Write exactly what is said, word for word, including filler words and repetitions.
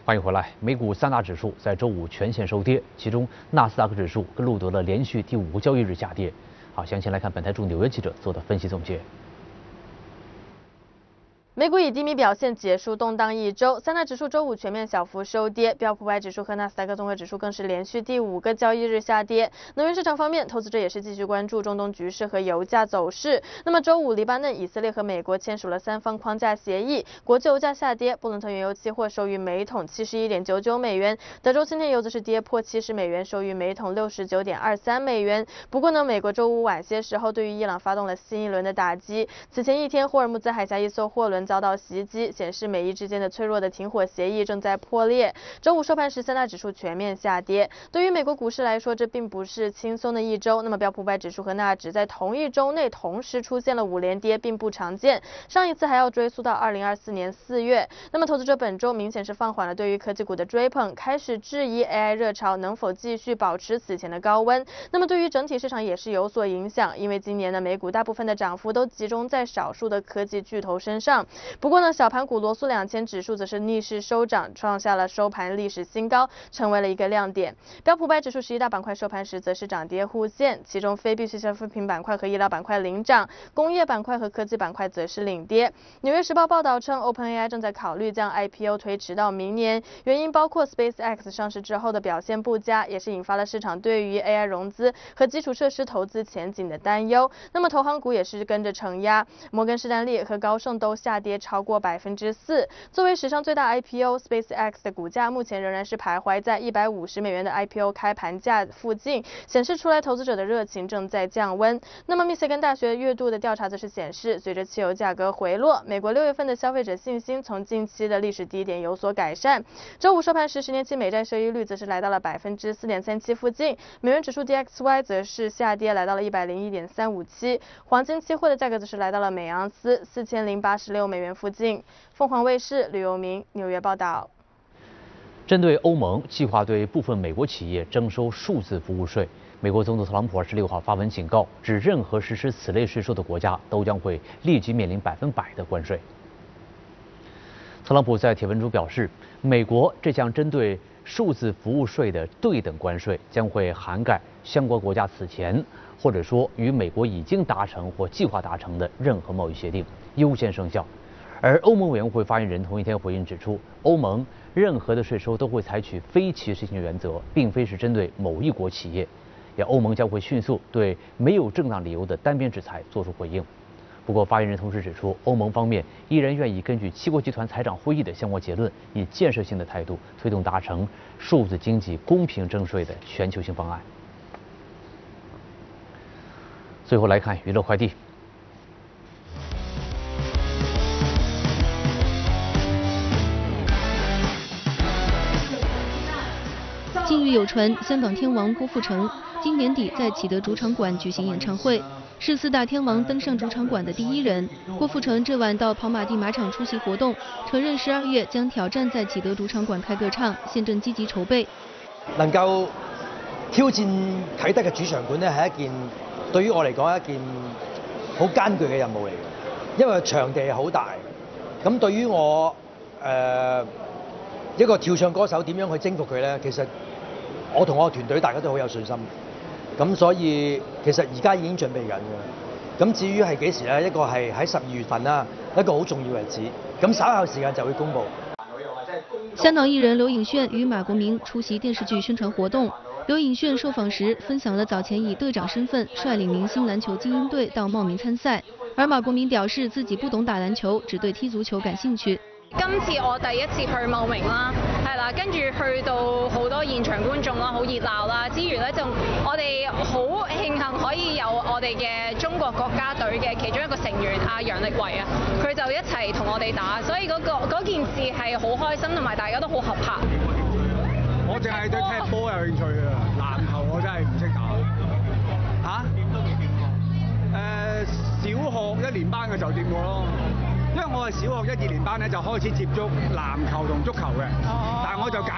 欢迎回来。美股三大指数在周五全线收跌，其中纳斯达克指数更录得了连续第五个交易日下跌。好，详情来看本台驻纽约记者做的分析总结。 美股以低迷表现结束动荡一周，三大指数周五全面小幅收跌，标普五百指数和纳斯达克综合指数更是连续第五个交易日下跌。能源市场方面，投资者也是继续关注中东局势和油价走势。那么周五，黎巴嫩、以色列和美国签署了三方框架协议，国际油价下跌，布伦特原油期货收于每桶七十一点九九美元，德州轻天油则是跌破七十美元，收于每桶六十九点二三美元。不过呢，美国周五晚些时候对于伊朗发动了新一轮的打击。此前一天，霍尔木兹海峡一艘货轮 遭到袭击，显示美伊之间的脆弱的停火协议正在破裂。周五收盘时，三大指数全面下跌。对于美国股市来说，这并不是轻松的一周。那么标普五百指数和纳指在同一周内同时出现了五连跌，并不常见。上一次还要追溯到二零二四年四月。那么投资者本周明显是放缓了对于科技股的追捧，开始质疑 A I 热潮能否继续保持此前的高温。那么对于整体市场也是有所影响，因为今年的美股大部分的涨幅都集中在少数的科技巨头身上。 不过呢，小盘股罗素两千指数则是逆势收涨，创下了收盘历史新高，成为了一个亮点。标普五百指数十一大板块收盘时则是涨跌互现，其中非必需消费品板块和医疗板块领涨，工业板块和科技板块则是领跌。纽约时报报道称 ，OpenAI 正在考虑将 I P O 推迟到明年，原因包括 SpaceX 上市之后的表现不佳，也是引发了市场对于 A I 融资和基础设施投资前景的担忧。那么投行股也是跟着承压，摩根士丹利和高盛都下跌超过 百分之四。作为史上最大 I P O，SpaceX 的股价目前仍然是徘徊在一百五十美元的 I P O 开盘价附近，显示出来投资者的热情正在降温。那么密歇根大学月度的调查则是显示，随着汽油价格回落，美国六月份的消费者信心从近期的历史低点有所改善。周五收盘时，十年期美债收益率则是来到了百分之四点三七附近，美元指数 D X Y 则是下跌来到了一百零一点三五七，黄金期货的价格则是来到了每盎司四千零八十六美元附近。 凤凰卫视吕游明纽约报道。 针对欧盟计划对部分美国企业征收数字服务税，美国总统特朗普二十六号发文警告，指任何实施此类税收的国家都将会立即面临百分百的关税。特朗普在帖文中表示，美国这项针对数字服务税的对等关税将会涵盖相关国家此前或者说与美国已经达成或计划达成的任何贸易协定，优先生效。 而欧盟委员会发言人同一天回应指出，欧盟任何的税收都会采取非歧视性原则，并非是针对某一国企业。也欧盟将会迅速对没有正当理由的单边制裁作出回应。不过，发言人同时指出，欧盟方面依然愿意根据七国集团财长会议的相关结论，以建设性的态度推动达成数字经济公平征税的全球性方案。最后来看娱乐快递。 近日有传，香港天王郭富城今年底在启德主场馆举行演唱会，是四大天王登上主场馆的第一人。郭富城这晚到跑马地马场出席活動，承認十二月將挑戰在啟德主場館開個唱，現正積極籌備。 能夠挑戰啟德嘅主場館呢，係一件對於我嚟講係一件好艱巨嘅任務嚟嘅，因為場地係好大。咁對於我誒、呃、一個跳唱歌手點樣去征服佢呢？其實 我同我團隊大家都好有信心，咁所以其實而家已經準備緊嘅。咁至於係幾時咧？一個係喺十二月份啦，一個好重要日子。咁稍後時間就會公佈。 香港藝人劉穎炫與馬國明出席電視劇宣傳活動。劉穎炫受訪時分享了早前以隊長身份率領明星籃球精英隊到茂名參賽，而馬國明表示自己不懂打籃球，只對踢足球感興趣。 今次我第一次去茂名啦，係啦，跟住去到好多現場觀眾啦，好熱鬧啦。之餘咧，就我哋好慶幸可以有我哋嘅中國國家隊嘅其中一個成員阿楊力維啊，佢就一齊同我哋打，所以嗰、嗰個嗰件事係好開心，同埋大家都好合拍。 我淨係對踢波有興趣啊，籃球我真係唔識打。嚇？誒、呃，小學一年班嘅就掂過咯。 因為我係小學一二年班咧就開始接觸籃球同足球嘅，但係我就揀